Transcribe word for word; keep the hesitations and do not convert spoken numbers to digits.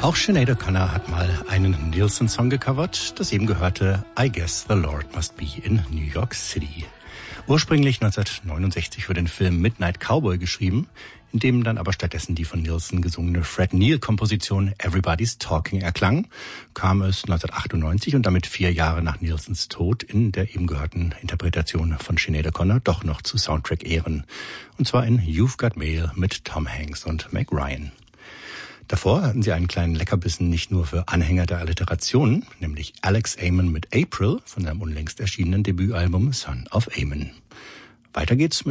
Auch Sinead O'Connor hat mal einen Nilsson-Song gecovert, das eben gehörte I Guess the Lord Must Be in New York City. Ursprünglich neunzehnhundertneunundsechzig für den Film Midnight Cowboy geschrieben, in dem dann aber stattdessen die von Nilsson gesungene Fred Neil-Komposition Everybody's Talking erklang, kam es neunzehnhundertachtundneunzig und damit vier Jahre nach Nilssons Tod in der eben gehörten Interpretation von Sinead O'Connor doch noch zu Soundtrack-Ehren. Und zwar in You've Got Mail mit Tom Hanks und Meg Ryan. Davor hatten sie einen kleinen Leckerbissen nicht nur für Anhänger der Alliteration, nämlich Alex Amon mit April von seinem unlängst erschienenen Debütalbum Son of Amon. Weiter geht's mit